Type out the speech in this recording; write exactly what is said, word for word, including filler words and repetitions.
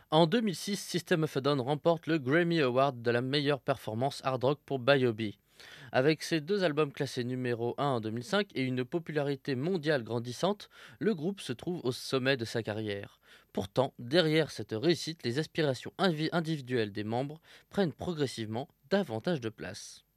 En deux mille six, System of a Down remporte le Grammy Award de la meilleure performance hard rock pour Biobi. Avec ses deux albums classés numéro un en deux mille cinq et une popularité mondiale grandissante, le groupe se trouve au sommet de sa carrière. Pourtant, derrière cette réussite, les aspirations invi- individuelles des membres prennent progressivement davantage de place.